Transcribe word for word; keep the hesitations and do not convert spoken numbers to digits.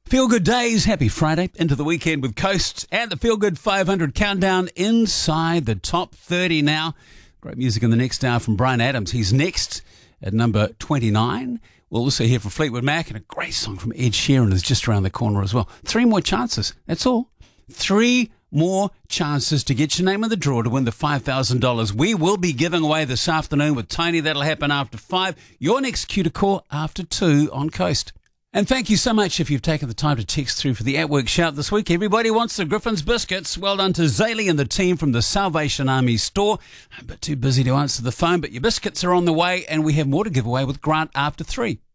Feel Good Days, happy Friday, into the weekend with Coast and the Feel Good five hundred countdown inside the top thirty now. Great music in the next hour from Bryan Adams. He's next at number twenty-nine. We'll also hear from Fleetwood Mac, and a great song from Ed Sheeran is just around the corner as well. Three more chances, that's all. Three more chances to get your name in the draw to win the five thousand dollars we will be giving away this afternoon with Tony. That'll happen after five. Your next cue to call after two on Coast. And thank you so much if you've taken the time to text through for the At Work shout this week. Everybody wants the Griffin's biscuits. Well done to Zaylee and the team from the Salvation Army store. I'm a bit too busy to answer the phone, but your biscuits are on the way, and we have more to give away with Grant after three.